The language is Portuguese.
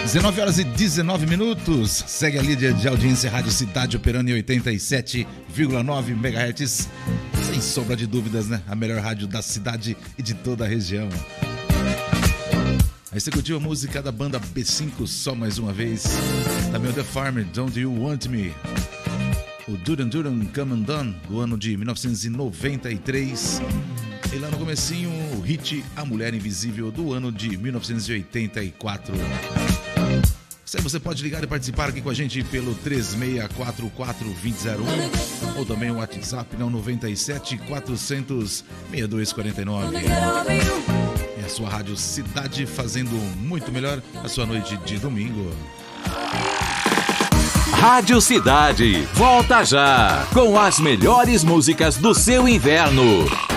19 horas e 19 minutos. Segue a líder de audiência Rádio Cidade operando em 87,9 MHz. Sem sombra de dúvidas, né? A melhor rádio da cidade e de toda a região. Aí você curtiu a música da banda B5 só mais uma vez. Também o The Farmer, Don't You Want Me. O Duran Duran Come and Done, do ano de 1993. E lá no comecinho, o hit A Mulher Invisível, do ano de 1984. Você pode ligar e participar aqui com a gente pelo 3644-2001 ou também o WhatsApp no 97 400 6249. É a sua Rádio Cidade fazendo muito melhor a sua noite de domingo. Rádio Cidade, volta já com as melhores músicas do seu inverno.